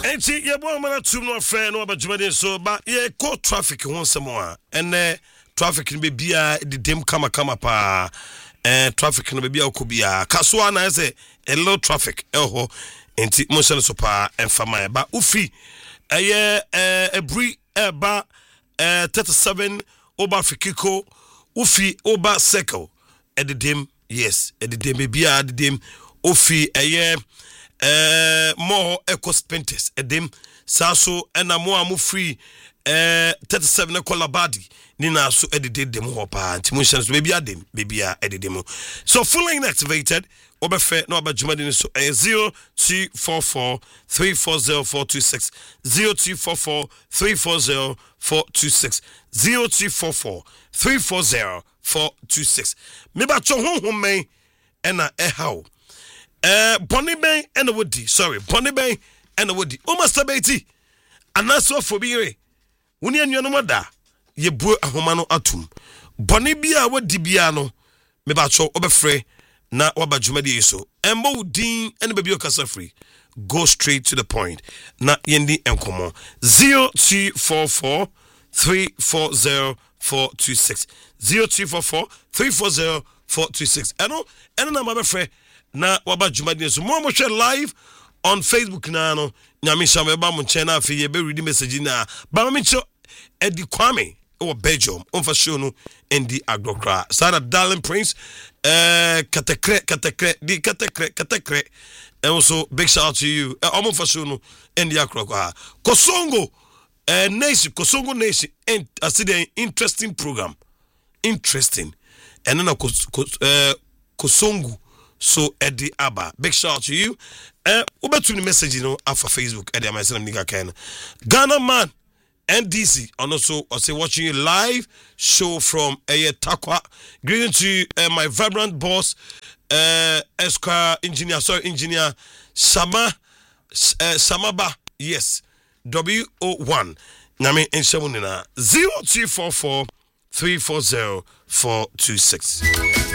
Enti ye bo mana tum no afre no abadwumade so ba ye ko traffic ho nsemo a ene traffic no be bia di dem kama pa traffic no be bia okobia kaso na ese a low traffic ho enti mo shele so pa enfama ba ufi eye ebri ba 37 oba fikiko ufi oba circle edem yes edem be bia edem ufi eye more eco spenters edem saso ena mo amu free 37 ekolabadi nina so edede dem ho pa antimushans baby adem baby a ededem so full line activated obefe no abajumadi so 0244 340426 0244 340426 0244 340426 me ba cho honhom men ena ehaw Bonnie Ben and the Woody, Bonnie Ben and the Woody. O masturbate, and that's what for be. When you know what da, ye bro a homano atum. Bonnie Bia, what dibiano, me bacho obefre, na wabajumadi so. And Mo Dean and baby Ocasa free. Go straight to the point. Na yendi and come on 0244 340 426 0244 340 426. I know, and I'm a friend. Na waba jumadi so mo share live on Facebook na no nyame shame ba mo chena afi ye be read message na ba me cho Eddie Kwame o Belgium on fa show no endi agrokra Sarah Darling Prince katekre and also big shout out to you omo fa show no endi agrokra Kosongo nation Kosongo nation and I see the interesting program interesting and then Kosongo so Eddie Abba, big shout out to you. Ubetu ni message you know after Facebook. Eddie Amaisam Nika Ken. Ghana man NDC and also I say watching you live show from Takwa. Greeting to my vibrant boss, Esquire engineer Samaba. Yes, WO1. Nami Enshamunina 0244 340 426.